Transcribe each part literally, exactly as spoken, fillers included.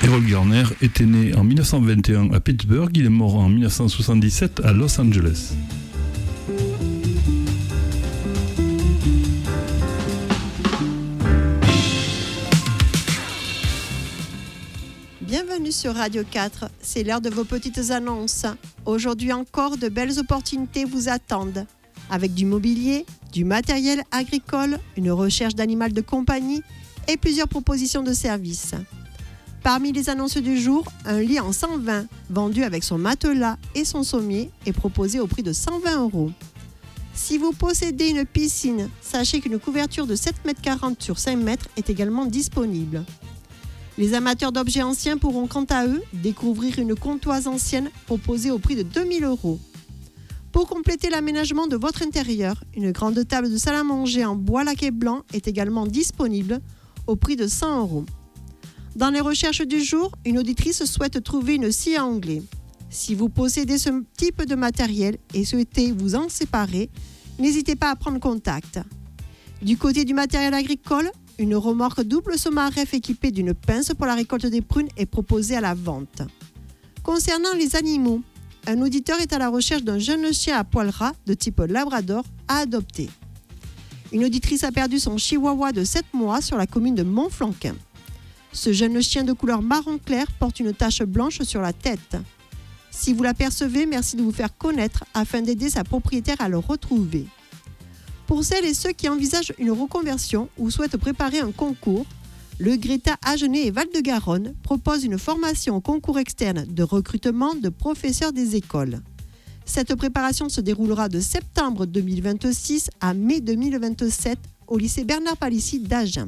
Errol Garner était né en dix-neuf cent vingt et un à Pittsburgh, il est mort en dix-neuf cent soixante-dix-sept à Los Angeles. Bienvenue sur Radio quatre, c'est l'heure de vos petites annonces. Aujourd'hui encore, de belles opportunités vous attendent. Avec du mobilier, du matériel agricole, une recherche d'animal de compagnie et plusieurs propositions de services. Parmi les annonces du jour, un lit en cent vingt, vendu avec son matelas et son sommier, est proposé au prix de cent vingt euros. Si vous possédez une piscine, sachez qu'une couverture de sept mètres quarante sur cinq mètres est également disponible. Les amateurs d'objets anciens pourront quant à eux découvrir une comptoise ancienne proposée au prix de deux mille euros. Pour compléter l'aménagement de votre intérieur, une grande table de salle à manger en bois laqué blanc est également disponible au prix de cent euros. Dans les recherches du jour, une auditrice souhaite trouver une scie à onglet. Si vous possédez ce type de matériel et souhaitez vous en séparer, n'hésitez pas à prendre contact. Du côté du matériel agricole, une remorque double Somaref équipée d'une pince pour la récolte des prunes est proposée à la vente. Concernant les animaux, un auditeur est à la recherche d'un jeune chien à poil ras de type labrador à adopter. Une auditrice a perdu son chihuahua de sept mois sur la commune de Montflanquin. Ce jeune chien de couleur marron clair porte une tache blanche sur la tête. Si vous l'apercevez, merci de vous faire connaître afin d'aider sa propriétaire à le retrouver. Pour celles et ceux qui envisagent une reconversion ou souhaitent préparer un concours, le Greta Agenais et Val-de-Garonne propose une formation au concours externe de recrutement de professeurs des écoles. Cette préparation se déroulera de septembre deux mille vingt-six à mai deux mille vingt-sept au lycée Bernard Palissy d'Agen.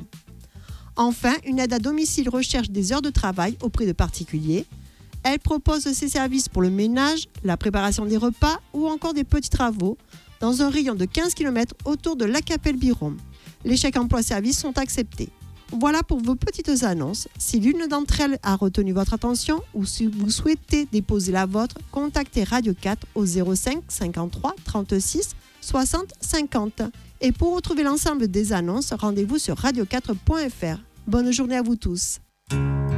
Enfin, une aide à domicile recherche des heures de travail auprès de particuliers. Elle propose ses services pour le ménage, la préparation des repas ou encore des petits travaux dans un rayon de quinze kilomètres autour de Lacapelle-Biron. Les chèques emploi-service sont acceptés. Voilà pour vos petites annonces. Si l'une d'entre elles a retenu votre attention ou si vous souhaitez déposer la vôtre, contactez Radio quatre au zéro cinq cinquante-trois trente-six soixante cinquante. Et pour retrouver l'ensemble des annonces, rendez-vous sur radio quatre point f r. Bonne journée à vous tous.